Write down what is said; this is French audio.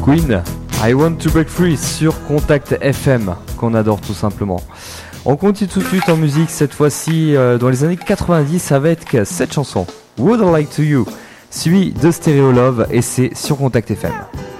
Queen, I Want to Break Free sur Contact FM, qu'on adore tout simplement. On continue tout de suite en musique, cette fois-ci dans les années 90 avec cette chanson, Would I Like to You, suivi de Stereo Love, et c'est sur Contact FM.